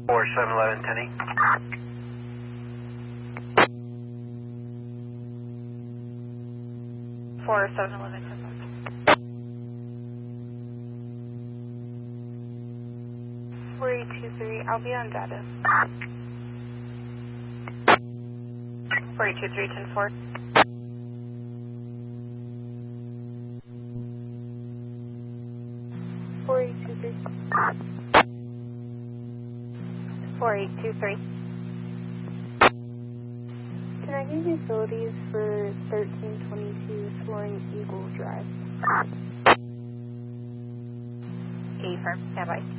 4711 Tenny. 4711 10. 4823, I'll be on data. 4823 10-4. Can I get utilities for 1322 Soaring Eagle Drive? Affirm, stand by.